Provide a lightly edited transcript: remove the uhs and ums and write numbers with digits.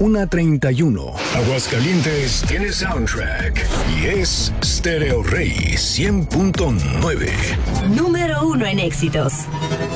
1:31. Aguascalientes tiene soundtrack y es Stereo Rey 100.9. Número 1 en éxitos.